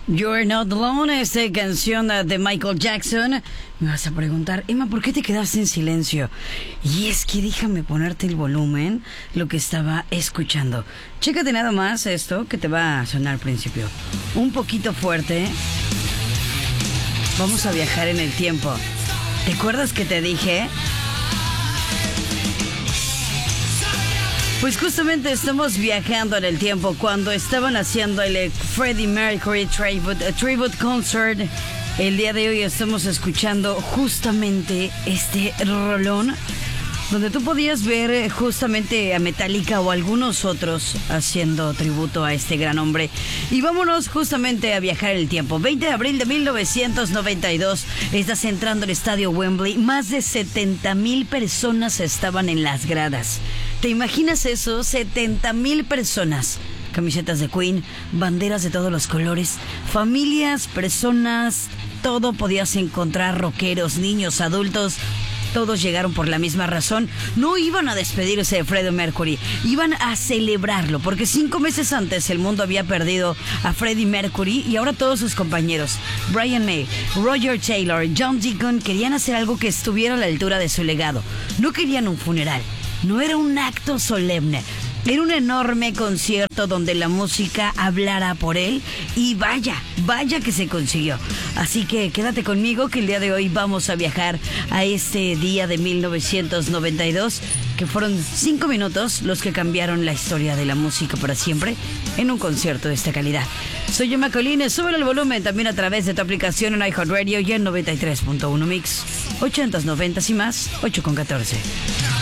You're Not Alone, esta canción de Michael Jackson. Me vas a preguntar, Emma, ¿por qué te quedaste en silencio? Y es que déjame ponerte el volumen, lo que estaba escuchando. Chécate nada más esto que te va a sonar al principio. Un poquito fuerte. Vamos a viajar en el tiempo. ¿Te acuerdas que te dije? Pues justamente estamos viajando en el tiempo cuando estaban haciendo el Freddie Mercury Tribute Concert. El día de hoy estamos escuchando justamente este rolón donde tú podías ver justamente a Metallica o algunos otros haciendo tributo a este gran hombre. Y vámonos justamente a viajar en el tiempo. 20 de abril de 1992, estás entrando al estadio Wembley. Más de 70,000 personas estaban en las gradas. ¿Te imaginas eso? 70,000 personas. Camisetas de Queen, banderas de todos los colores, familias, personas, todo podías encontrar, rockeros, niños, adultos. Todos llegaron por la misma razón. No iban a despedirse de Freddie Mercury, iban a celebrarlo, porque 5 meses antes el mundo había perdido a Freddie Mercury y ahora todos sus compañeros, Brian May, Roger Taylor, John Deacon, querían hacer algo que estuviera a la altura de su legado. No querían un funeral, no era un acto solemne. Era un enorme concierto donde la música hablara por él y vaya que se consiguió. Así que quédate conmigo que el día de hoy vamos a viajar a este día de 1992, que fueron 5 minutos los que cambiaron la historia de la música para siempre en un concierto de esta calidad. Soy Emma Colines, sube el volumen también a través de tu aplicación en iHeartRadio y en 93.1 Mix, 80s, 90s y más, 8 con 14.